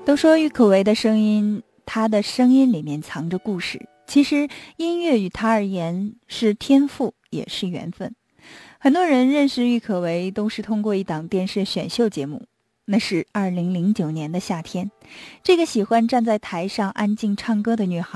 都说郁可唯的声音，她的声音里面藏着故事。其实音乐与她而言是天赋，也是缘分。很多人认识郁可唯都是通过一档电视选秀节目，那是2009年的夏天。这个喜欢站在台上安静唱歌的女孩